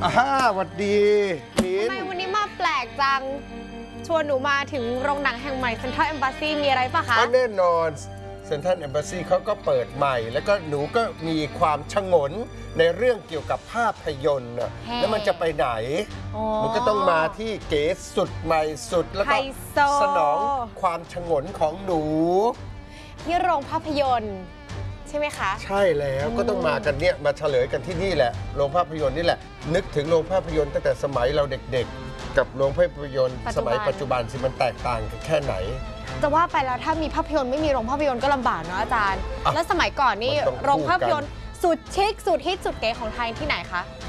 หวัดดีมิ้นทำไมวันนี้มาแปลกจังชวนหนูมาถึงโรงหนังแห่งใหม่เซ็นทรัลเอมบาซีมีอะไรปะคะแน่นอนเซ็นทรัลเอมบาซีเขาก็เปิดใหม่ แล้วก็หนูก็มีความชงนในเรื่องเกี่ยวกับภาพยนตร์แล้วมันจะไปไหนมันก็ต้องมาที่เก๋สุดใหม่สุดแล้วก็สนองความชงนของหนูที่โรงภาพยนตร์ใช่ไหมคะใช่แล้วก็ต้องมากันเนี่ยมาเฉลยกันที่นี่แหละโรงภาพยนตร์นี่แหละนึกถึงโรงภาพยนตร์ตั้งแต่สมัยเราเด็กๆกับโรงภาพยนตร์สมัยปัจจุบันสิมันแตกต่างกันแค่ไหนจะว่าไปแล้วถ้ามีภาพยนตร์ไม่มีโรงภาพยนตร์ก็ลำบากเนาะอาจารย์แล้วสมัยก่อนนี่โรงภาพยนตร์สุดชิคสุดฮิตสุดเก๋ของไทยที่ไหนคะ